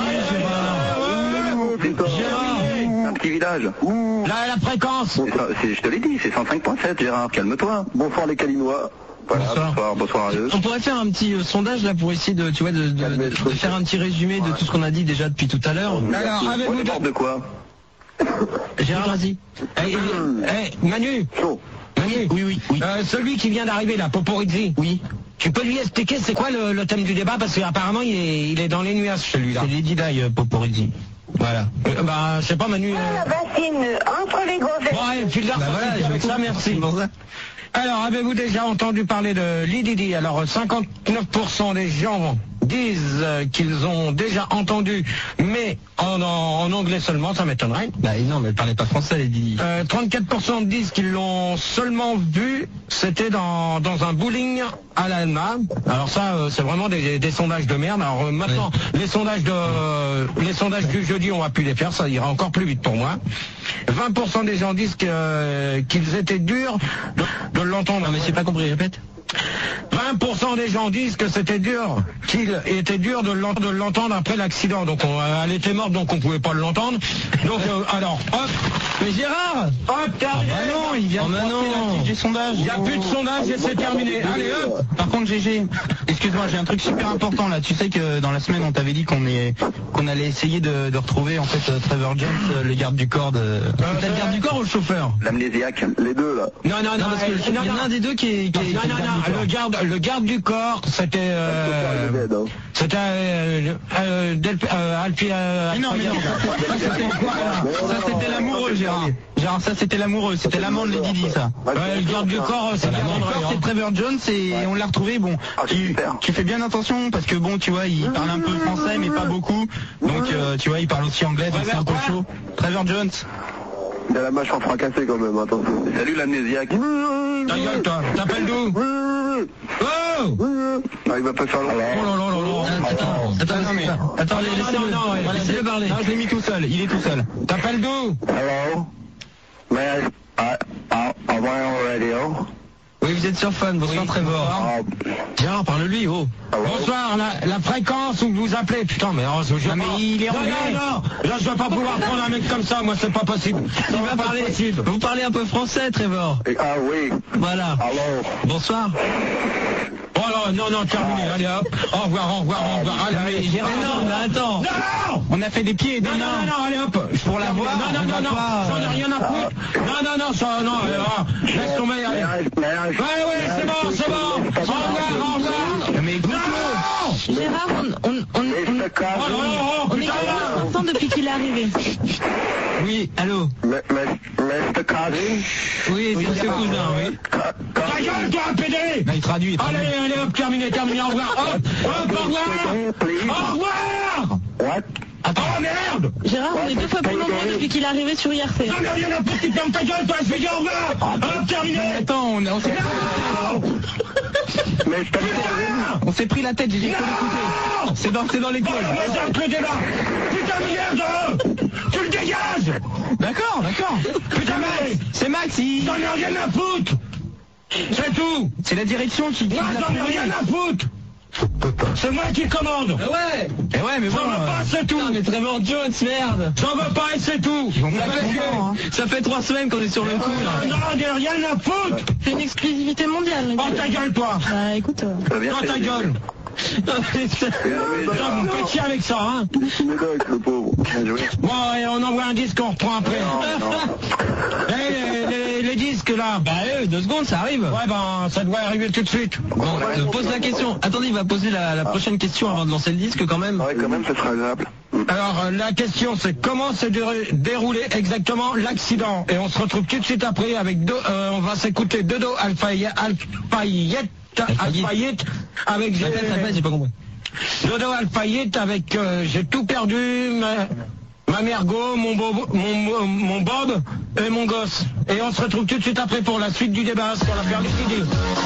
Oh, putain. Gérard. Un petit village. Là, la fréquence. C'est ça, c'est- je te l'ai dit, c'est cent cinq point sept, Gérard. Calme-toi. Bonsoir les Calinois. Voilà, Bonsoir. bonsoir, bonsoir, à eux. On pourrait faire un petit euh, sondage là pour essayer de, tu vois, de, de- de- de faire un petit résumé de tout ce qu'on a dit déjà depuis tout à l'heure. Alors, avec Ouais, vous n'importe deux. de quoi. Gérard, vas-y. Eh, eh, eh, Manu. Chaud. Manu. Oui, oui, oui. Euh, celui qui vient d'arriver là, Poporizzi. Oui. Tu peux lui expliquer c'est quoi le, le thème du débat parce qu'apparemment il est, il est dans les nuages celui-là. C'est Lady Di, euh, Poporizzi. Voilà. Euh, bah, je sais pas Manu. Oh euh, la bassine, entre les grossesses. Bon, allez, file d'art, Bah voilà, je avec ça, merci. Pour ça. Alors, avez-vous déjà entendu parler de Lady Di? Alors, cinquante-neuf pour cent des gens disent euh, qu'ils ont déjà entendu, mais en, en, en anglais seulement, ça m'étonnerait. Bah non, mais elle parlait pas français, Lady Di. Euh, trente-quatre pour cent disent qu'ils l'ont seulement vu, c'était dans, dans un bowling à la Alma. Alors ça, euh, c'est vraiment des, des sondages de merde. Alors euh, maintenant, les sondages de euh, les sondages du jeudi, on va plus les faire, ça ira encore plus vite pour moi. vingt pour cent des gens disent que, euh, qu'ils étaient durs de, de l'entendre. Non, mais j'ai pas compris, répète. vingt pour cent des gens disent que c'était dur, qu'il était dur de l'ent- de l'entendre après l'accident. Donc on, elle était morte, donc on pouvait pas l'entendre. Donc euh, alors, hop, Mais Gérard. Hop, t'es arrivé. Ah non, il vient Oh, de mais passer non. la fiche du sondage. Il n'y a plus de sondage et c'est terminé. Allez, hop. Par contre, G G, excuse-moi, j'ai un truc super important là. Tu sais que dans la semaine, on t'avait dit qu'on est, qu'on allait essayer de, de retrouver en fait euh, Trevor Jones, euh, le garde du corps de. T'as le garde du corps ou le chauffeur? L'amnésiaque. Les deux, là. Non, non, non, Non, parce que euh, il y non, en a non. un des deux qui est. Qui est Non, qui est non, le non, garde du corps. le garde, le garde du corps, c'était, euh, c'était, euh, euh, Del, euh, Alpi, euh, Mais non, mais non, ça, ça, c'était quoi là? Ça c'était l'amoureux, Gérard. Gérard, ça c'était l'amoureux, c'était l'amant de Lady Di, ça. Ouais, le garde du corps, c'est Le la garde du corps, c'est Trevor Jones et on l'a retrouvé. Bon, tu, tu fais bien attention parce que bon, tu vois, il parle un peu français mais pas beaucoup. Donc, euh, tu vois, il parle aussi anglais, donc c'est un peu chaud. Trevor Jones. Il a la mâchoire fracassée quand même, attention. Salut l'amnésiaque. Ta gueule, toi, t'appelles d'où? Oh! Ah, il va pas faire long. Oh là là là là. Attends, attends, non, mais, attends, Non, non, laissez-le non, non, voilà, laissez-le parler. Non, je l'ai mis tout seul, il est tout seul. T'appelles d'où? Hello? May I, I, I, I want on radio? Oui, vous êtes sur Fun, bonsoir Trevor. Uh, Gérard, parle-lui, oh. Bonsoir, la, la fréquence où vous appelez, putain, mais oh, je, je Non, mais il est non, anglais. non, non, là je vais pas pouvoir prendre un mec comme ça, moi c'est pas possible. Il va parler, vous parlez un peu français, Trevor. ah oui. Voilà. Allô? Bonsoir. Oh là, non, non, terminé, allez hop, au revoir, au revoir, au revoir, allez, allez, Gérard, non, mais attends. non, On a fait des pieds et des non, non, mains. non, non, allez hop, Pour la voir, non, non, on non, va non, pas, j'en ai euh, rien à foutre, non, non, non, ça, non, allez, ah, laisse tomber, allez, ouais, ouais, c'est bon, c'est bon, au revoir, au revoir, Mais écoute-le. non, Gérard, on, on, on, on, oh là là, oh, on est putain, là. content depuis qu'il est arrivé. Oui, allô. mister Cousin? Oui, c'est monsieur Cousin, oui. Ta gueule, toi, pédé. Là, il traduit. il traduit. Allez, allez, hop, terminé, terminé, au revoir, hop, hop, au revoir, au revoir. What? Oh merde. Gérard, on est deux fois plus nombreux depuis qu'il est arrivé sur I R C. Non mais rien à foutre, tu fermes ta gueule, toi, je vais dire au revoir. Hop, terminé. Mais attends, on, on s'est Mais je on s'est pris la tête, j'ai dit qu'il faut l'écouter. C'est dans, c'est dans l'école. Moi, j'arrête le débat. Putain de merde. Tu le dégages. D'accord, d'accord. Putain, mec. C'est Max, il... J'en ai rien à foutre. C'est tout. C'est la direction qui... qui Moi, l'a j'en ai trouvé. rien à foutre. C'est moi qui commande. Ouais. Et ouais, mais bon... J'en veux pas, c'est tout. Putain, mais Trevor Jones, merde. J'en veux pas et c'est tout. Ils vont Ça pas fait être chier. contents, hein. Ça fait trois semaines qu'on est sur le coup, là. Non, j'en ai rien à foutre. C'est une exclusivité mondiale. Oh ta gueule, toi. Bah écoute, euh, Dans ta gueule. Putain, vous me faites chier avec ça, hein. Il est avec le pauvre. Bien joué. Bon, et on envoie un disque, on reprend après. Non, non. Eh, les, les- les disques, là. Bah, euh, deux secondes, ça arrive. Ouais, ben, ça doit arriver tout de suite. Bon, euh, pose la question. Attendez, il va poser la, la prochaine question avant de lancer le disque, quand même. Ouais, quand même, ce sera agréable. Alors, euh, la question, c'est comment s'est dé- déroulé exactement l'accident. Et on se retrouve tout de suite après avec deux, euh, on va s'écouter Dodo Alfayette, Alfayette, Alfayette, avec... Répète, répète, j'ai pas compris. Dodo Alfayette avec euh, j'ai tout perdu, ma, ma mère Go, mon, bob, mon, mon Bob et mon gosse. Et on se retrouve tout de suite après pour la suite du débat sur l'affaire du C D.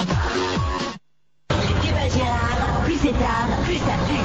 Plus c'est tard, plus ça pue.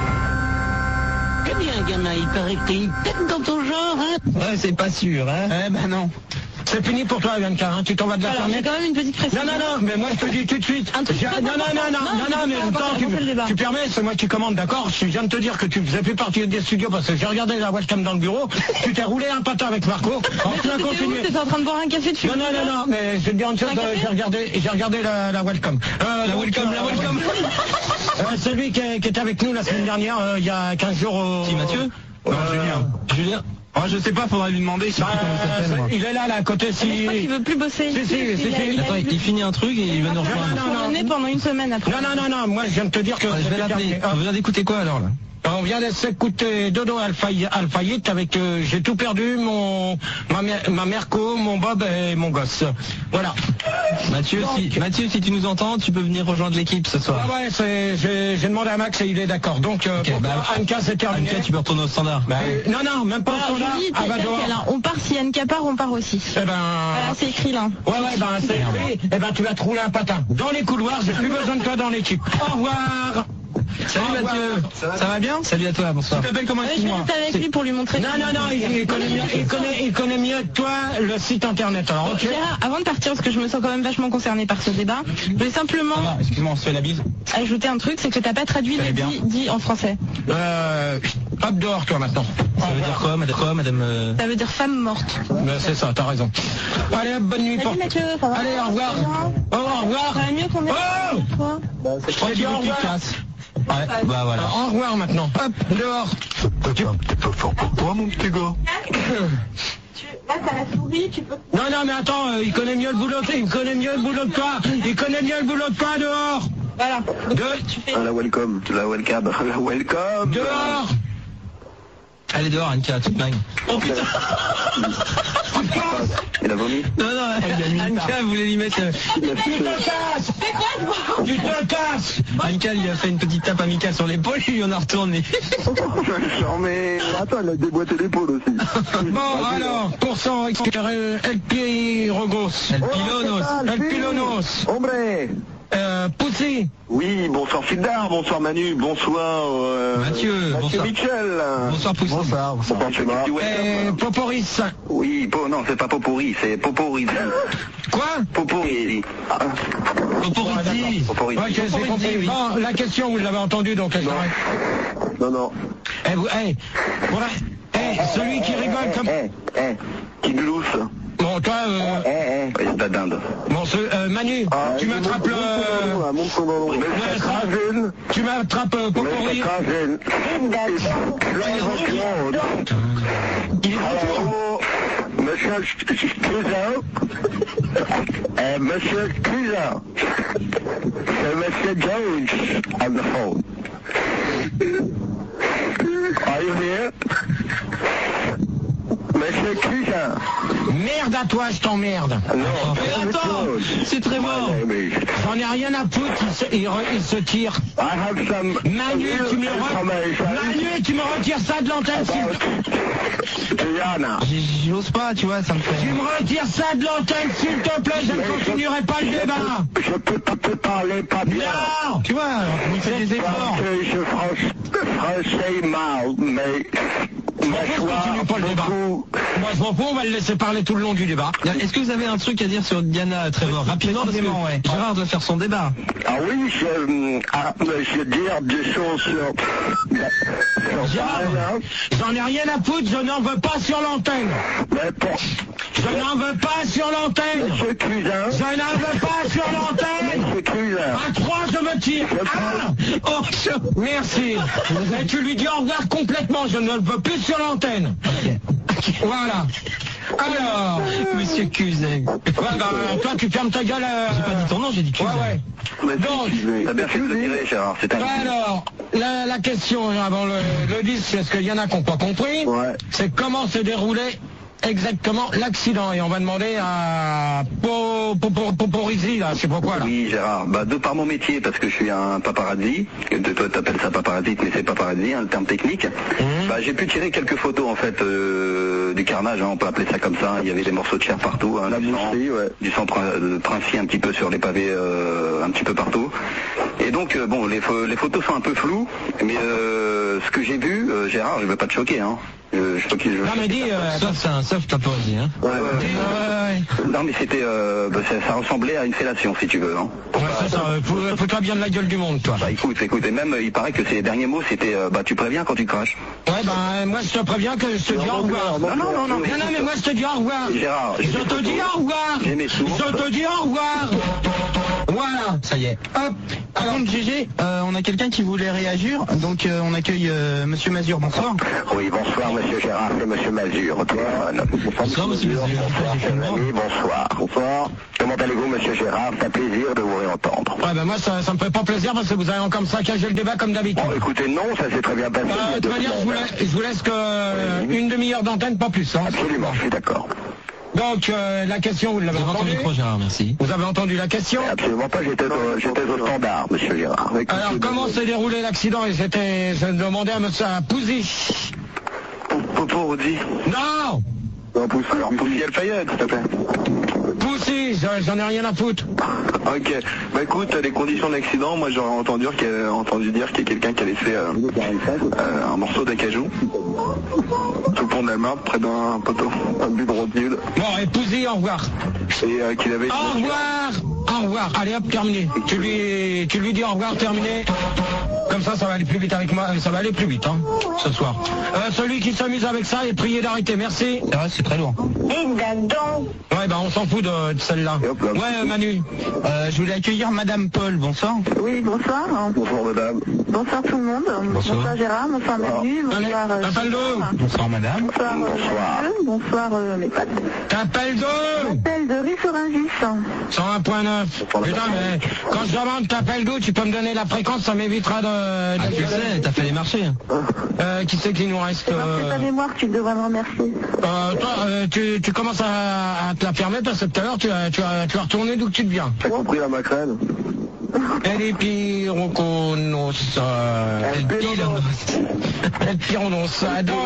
Eh bien, gamin, il paraît que t'es une tête dans ton genre, hein. Ouais, c'est pas sûr, hein. Eh ben non. C'est fini pour toi, Bianca, hein. Tu t'en vas de la alors fermer. j'ai quand même une petite précision. Non, non, non, mais moi je te dis tout de suite. Un truc J'ai- très Non, non, non, non, important. non, Non, non, mais c'est attends, important, tu, on fait le débat. tu permets, c'est moi qui commande, d'accord? Je viens de te dire que tu faisais plus partie des studios parce que j'ai regardé la webcam dans le bureau. Tu t'es roulé un patin avec Marco. En Mais plein toi, t'étais où? continuer. T'étais en train de boire un café dessus. Non, non, non, non, mais je vais te dire une chose, Un café euh, j'ai regardé, j'ai regardé la, la webcam. Euh, La donc, welcome, euh, la welcome. euh, celui qui, est- qui était avec nous la semaine dernière, euh, il y a quinze jours au... Qui, Mathieu? Euh, Julien. Julien. Oh, je sais pas, faudra lui demander, je sais bah, plus comment il s'appelle, moi. il est là, là, à côté, si... Mais je crois qu'il veut plus bosser. Si, si, Il si, a- si. il a- Attends, il finit un truc et il va nous rejoindre. Non, non, On non. est pendant une semaine après. Non, non, non, non, moi je viens de te dire que... Ouais, je vais c'était l'appeler. terminé. On vient d'écouter quoi, alors, là? On vient de s'écouter Dodo Alfay- Alfayette avec euh, j'ai tout perdu, mon ma, mère- ma Merco, mon Bob et mon gosse. Voilà. Mathieu, si, Mathieu, si tu nous entends, tu peux venir rejoindre l'équipe ce soir. Ah ouais, c'est, j'ai, j'ai demandé à Max et il est d'accord. Donc, euh, Ok, pour bah, toi, Anka, c'est terminé. Anka, tu peux retourner au standard. Bah, Euh, non, non, même pas Alors, au standard. Julie, Ah bah, t'es dehors. nickel, hein. On part, si Anne part, on part aussi. Eh ben... Voilà, c'est écrit là. Ouais, ouais, ben c'est écrit. Eh ben tu vas te rouler un patin. Dans les couloirs, j'ai plus besoin de toi dans l'équipe. Au revoir. Salut Au revoir. Mathieu. Ça va bien? Salut à toi, bonsoir. Tu t'appelles comment? Ouais, je vais rester avec lui pour lui montrer. Non, non, non, il, il connaît mieux, il, connaît, il connaît mieux que toi le site internet. Alors, ok. Gérard, avant de partir, parce que je me sens quand même vachement concernée par ce débat, je voulais simplement Ça va, excuse-moi, on se fait la bise. ajouter un truc, c'est que t'as pas traduit Ça le allait bien. dit, dit en français. Euh, hop dehors toi maintenant. Ça veut dire quoi, madame, quoi, madame euh... Ça veut dire femme morte. Ben, c'est ça, t'as raison. Allez, hop, bonne nuit pour... Allez, au revoir. Oh, au revoir. Ça va mieux qu'on ait Oh toi. Je crois qu'il veut qu'il casse. Ouais, bah voilà. Au revoir maintenant. Hop, dehors. T'es un petit peu fort pour toi, mon petit gars. Là, t'as la souris, tu peux... Non, non, mais attends, euh, il connaît mieux le boulot, il connaît mieux le boulot que toi. Il connaît mieux le boulot que toi, dehors. Voilà. De... Tu fais... Ah, la welcome, la welcome, la welcome. Dehors. Allez dehors, Anka, toute dingue. Oh putain. Il a vomi? Non, non, Anka voulait lui mettre... euh, Tu te casses. Tu te casses. Anka lui a fait une petite tape amicale sur l'épaule, il lui en a retourné. Non mais attends, elle a déboîté l'épaule aussi. Bon, alors, pour son extérieur, El Pirogos. El Pilonos. El Pilonos. Hombre. Euh, Poussy. Oui, bonsoir Fildar, bonsoir Manu, bonsoir euh, Mathieu, Mathieu bonsoir. Michel. Bonsoir Poussy. Bonsoir, bonsoir Thomas. Et Poporis. Oui, po, non, c'est pas Popori, c'est Popori. Quoi? Popori. Ah. Poporizzi. Popori. Ok, c'est compris. oui. Bon, la question, vous l'avez entendue, donc elle s'arrête. Non, non. Eh, vous, eh, voilà. Eh, celui qui rigole comme... Eh, eh, qui glousse. Bon, toi, euh... Eh, eh. C'est de la dinde. Bon, ce, euh, Manu, Ah, tu m'attrapes le... Mon son Tu m'attrapes euh, Popori. Il est Monsieur Cousin, euh, Monsieur Cousin, c'est Monsieur Jones on the phone. Are you here? Monsieur Cousin. Merde à toi, je t'emmerde. Non, Mais attends, c'est très mort. J'en ai rien à foutre, il se, il, re- il se tire. I have some Manu, tu me, re- Manu, tu me retires ça de l'antenne, s'il te... Diana. J- J'ose pas, tu vois, ça me Tu fait... me retires ça de l'antenne, s'il te plaît, je ne continuerai pas le débat. Je peux pas te parler pas bien. Non. Tu vois, il fait des efforts. Parce que je franch, français mal, mais... Je continue pas le débat. Moi, je m'en fous, on va le laisser parler tout le long du débat. Est-ce que vous avez un truc à dire sur Diana, Trevor? Rapidement, parce que ouais. Gérard doit faire son débat. Ah oui, je, ah, je veux dire des choses sur... sur Gérard, j'en ai rien à foutre, je n'en veux pas sur l'antenne. Mais pour... Je n'en veux pas sur l'antenne. Monsieur Cousin. Je n'en veux pas sur l'antenne. Monsieur Cousin. À trois, je me tire. Ah oh, je... Merci. Et tu lui dis au revoir complètement, je ne le veux plus sur l'antenne. Voilà. Alors, Monsieur Cousin. ouais, bah, toi tu fermes ta gueule. Euh... J'ai pas dit ton nom, j'ai dit Cousin. Ouais, ouais. Mais Donc, t'as bien fait de le tirer, Gérard, c'est un... alors, la, la question avant le, le disque, est-ce qu'il y en a qui n'ont pas compris? Ouais. C'est comment s'est déroulé exactement l'accident. Et on va demander à Po- Po- Po- Poporizzi, là, je sais pas quoi, là. Oui, Gérard. Bah, de par mon métier, parce que je suis un paparazzi, que toi t'appelles ça paparazzi, mais c'est paparazzi, hein, le terme technique. Mmh. Bah, j'ai pu tirer quelques photos, en fait, euh, du carnage, hein, on peut appeler ça comme ça. Il y avait des morceaux de chair partout, hein, du, sang, ouais. du sang prin- de princier un petit peu sur les pavés, euh, un petit peu partout. Et donc, euh, bon, les, pho- les photos sont un peu floues, mais euh, ce que j'ai vu, euh, Gérard, je vais pas te choquer, hein. Je, je, je, je, Non, mais dis, euh, Sauf c'est un sauf Poporizzi, hein. Ouais, ouais, ouais. dis, euh, Non, mais c'était, euh, bah, ça, ça ressemblait à une fellation, si tu veux, hein. ouais, c'est ça, euh, fous- fous-toi bien de la gueule du monde, toi. Bah écoute, écoute, et même, il paraît que ces derniers mots, c'était, euh, bah tu préviens quand tu craches. Ouais, ben, moi, je te préviens que je te dis au revoir. Non, non, non, non, Non, non, mais moi, je te dis au revoir. Gérard, Je te dis au revoir. J'ai mes sources. Je te dis au revoir. Voilà. Ça y est. Hop. Par contre, G G, euh, on a quelqu'un qui voulait réagir, donc euh, on accueille euh, Monsieur Mazur, bonsoir. Oui, bonsoir, monsieur Gérard, c'est monsieur Mazur au téléphone. Bonsoir, monsieur Mazur. Oui, bonsoir. Bonsoir. Comment allez-vous, monsieur Gérard? C'est un plaisir de vous réentendre. Ouais, ben, moi, ça, ça me fait pas plaisir parce que vous avez encore saccagé le débat comme d'habitude. Bon, écoutez, non, ça s'est très bien passé. Euh, de toute manière, je vous laisse, je vous laisse que euh, une demi-heure d'antenne, pas plus. Hein. Absolument, je suis d'accord. Donc, euh, la question, vous l'avez Vous avez entendu entendue? le micro, Gérard, merci. Vous avez entendu la question? Absolument pas, j'étais au, j'étais au standard, monsieur Gérard. Alors, comment s'est déroulé l'accident? Et c'était, je demandais à monsieur Pouzy. Poporizzi. Non! Non, Poussy, alors Poussy El Fayed, s'il te plaît. Pouzy, j'en j'en ai rien à foutre. Ok, bah écoute, les conditions d'accident, moi j'aurais entendu, qu'il y a- entendu dire qu'il y a quelqu'un qui avait fait euh, euh, un morceau d'acajou sur le pont d'Alma, près d'un poteau, un but de road nude, Bon, et Pouzy, au revoir. et euh, qu'il avait... Au revoir! Au revoir. Allez hop, terminé. Tu lui, tu lui dis au revoir, terminé. Comme ça, ça va aller plus vite avec moi. Ça va aller plus vite, hein, ce soir. Euh, celui qui s'amuse avec ça est prié d'arrêter. Merci. C'est vrai, c'est très lourd. Et dadon. Ouais, bah on s'en fout de, de celle-là. Ouais, Manu. Euh, je voulais accueillir Madame Paul. Bonsoir. Oui, bonsoir. Bonsoir madame. Bonsoir tout le monde. Bonsoir. Bonsoir Gérard, bonsoir Manu, bonsoir euh, T'appelles d'où? Bonsoir Madame. bonsoir euh, Mathieu, bonsoir euh, mes potes. T'appelles d'où? J'appelle de Rissorangis. cent un point neuf. Putain, mais quand je demande t'appelles d'où, tu peux me donner la fréquence, ça m'évitera de... de... Ah, tu sais, t'as fait les marchés. Euh, qui c'est qui nous reste? C'est euh... ta mémoire, tu devrais me remercier. Euh, toi, euh, tu, tu commences à, à te la fermer parce que tout à l'heure, tu as, tu as, tu as retourné d'où que tu te viens. T'as compris la maquerelle? Elle est pyroconos. Elle pyronos. Elle pyronos.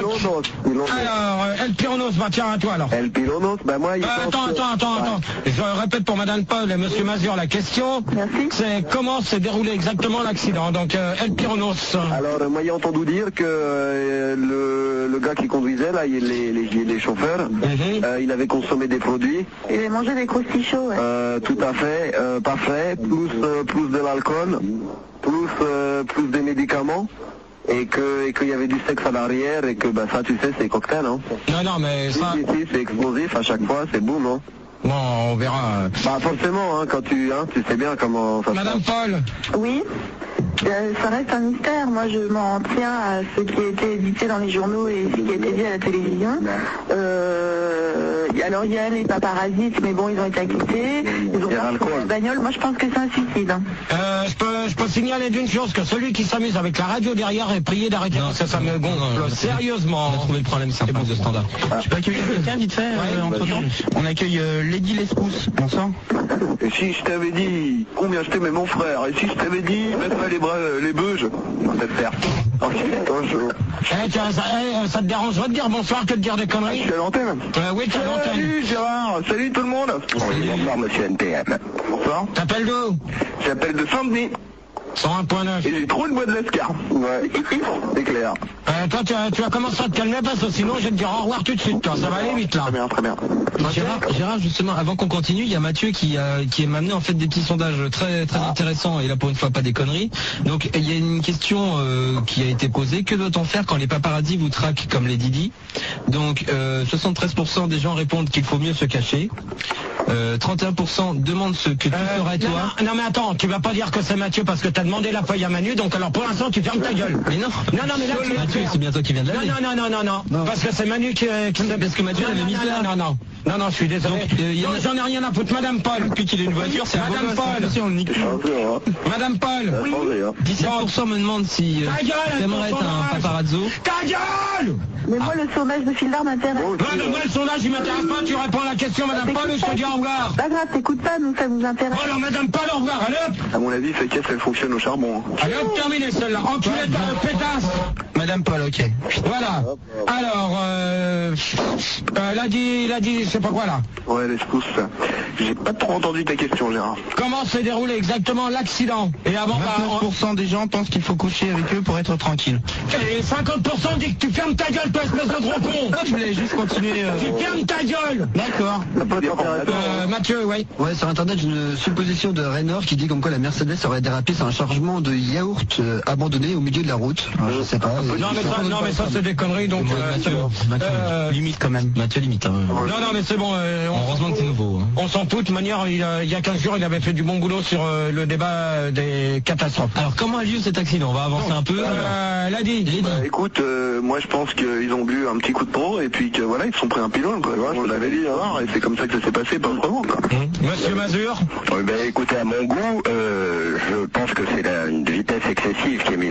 Alors, elle pyronos, bah tiens, à toi alors. El Pilonos, bah moi il Euh, pense attends, que- attends, attends, attends. Je répète pour Madame Paul et Monsieur Mazur la question. Merci. C'est comment s'est déroulé exactement l'accident. Donc, euh, El Pyronos. Alors euh, moi j'ai entendu dire que euh, le, le gars qui conduisait là, il- les, les, les chauffeurs, Mhm. euh, il avait consommé des produits, Il avait mangé des croustilles chauds, ouais. euh, tout à fait, euh, pas frais, plus euh, plus de l'alcool, plus euh, plus des médicaments. Et que et qu'il y avait du sexe à l'arrière et que bah ça tu sais c'est cocktail hein. Non, non, mais Si, ça, si, si, c'est explosif à chaque fois, c'est boum hein. bon, on verra. Bah forcément hein, quand tu hein, tu sais bien comment ça se Madame passe. Paul. Oui. Euh, ça reste un mystère. Moi, je m'en tiens à ce qui a été édité dans les journaux et ce qui a été dit à la télévision. Euh, alors, il y a les paparazzites, mais bon, ils ont été acquittés. Ils ont Il y a pas l'alcool. retrouvé la bagnole. Moi, je pense que c'est un suicide. hein. Euh, je peux, je peux signaler d'une chose, que celui qui s'amuse avec la radio derrière est prié d'arrêter parce que ça me gonfle sérieusement. On a trouvé le problème, c'est un poste de standard. Je peux accueillir quelqu'un vite fait euh, entre temps. On accueille euh, Lady Lespousse. Bonsoir. Et si je t'avais dit combien je t'aimais mon frère, et si je t'avais dit mettre les bras, les beuges, on va te faire. Ok, bonjour. Eh, tu as- ça, eh, ça te dérangerait de dire bonsoir que de dire des Je conneries? suis à l'antenne. Euh, oui, tu as l'antenne. Salut Gérard, salut tout le monde. Bonsoir monsieur N T M. Bonsoir. T'appelles d'où? J'appelle de Saint-Denis cent un point neuf. et j'ai trop une boîte de l'Escar. Ouais, c'est clair. Euh, toi, tu as, tu as commencé à te calmer parce que sinon, je vais te dire au revoir tout de suite, toi. Ça va aller vite, là. Très bien, très bien. Gérard, Gérard, justement, avant qu'on continue, il y a Mathieu qui a qui m'a amené en fait des petits sondages très très intéressants et là pour une fois pas des conneries. Donc il y a une question euh, qui a été posée. Que doit-on faire quand les paparazzis vous traquent comme les Didi? Donc euh, soixante-treize pour cent des gens répondent qu'il faut mieux se cacher. Euh, trente et un pour cent demandent ce que tu Euh, ferais non, toi. non, non, mais attends, tu vas pas dire que c'est Mathieu parce que t'as demandé la feuille à Manu, donc alors pour l'instant, tu fermes ta gueule. Mais non. Non, non, mais là, tu vas Mathieu, faire. c'est bien toi qui viens de Non, l'amener. non, non, non, non, non, parce que c'est Manu qui... qui... Parce que Mathieu non, l'avait non, mis non, là. non, non, non, non, je suis désolé. Donc, euh, il y en a- Non, j'en ai rien à foutre, Madame Paul. Depuis qu'il a une voiture, c'est un Madame beau gosse, Paul. hein. On le nique. Bonjour, hein. Madame Paul. Ça a changé, hein. dix-sept pour cent me demandent si euh, Ta gueule, t'aimerais ton être un sondage. paparazzo. Ta gueule. Mais moi, le sondage de Fildar m'intéresse. Bon, Ouais, le vrai sondage, il m'intéresse pas, tu réponds à la question, Madame Paul, ou je te dis au revoir. Pas grave, t'écoutes pas, nous, ça nous intéresse. Bon, alors, Madame Paul, au revoir, allez hop. À mon avis, cette caisse elle fonctionne au charbon. hein. Allez hop, terminé celle-là. Enculé de pétasse. Madame Paul, ok. Voilà. Alors, euh, euh, il a dit, il a dit, je sais pas quoi là. Ouais, les pousses. J'ai pas trop entendu ta question, Gérard. Comment s'est déroulé exactement l'accident? Et avant, bah, vingt-neuf pour cent des gens pensent qu'il faut coucher avec eux pour être tranquille. on- et cinquante pour cent dit que tu fermes ta gueule, toi, espèce de gros con. Je voulais juste continuer. euh, Tu fermes ta gueule. D'accord. Ça peut être intéressant. Euh, Mathieu, oui. Ouais, sur internet, j'ai une supposition de Raynor qui dit comme quoi la Mercedes aurait dérapé sur un chargement de yaourt euh, abandonné au milieu de la route. Alors, je sais pas. euh, Non, mais ça, non, mais ça, c'est des conneries, donc, euh, c'est bon. Mathieu, Euh, limite quand même. Mathieu limite. hein. Non, non, mais c'est bon. euh, on- Heureusement que c'est nouveau. hein. On s'en fout, de toute manière, il, a- il y a quinze jours, il avait fait du bon boulot sur euh, le débat euh, des catastrophes. Alors comment a lieu cet accident? On va avancer un peu. Euh, l'a dit. Lady. Bah, écoute, euh, moi je pense qu'ils ont bu un petit coup de pro et puis que voilà, ils se sont pris un pilon, quoi. Voilà, je te l'avais dit, hein, et c'est comme ça que ça s'est passé, pas autrement, quoi. Monsieur Mazur. ben, écoutez, à mon goût, euh, je pense que c'est la une vitesse excessive qui est mise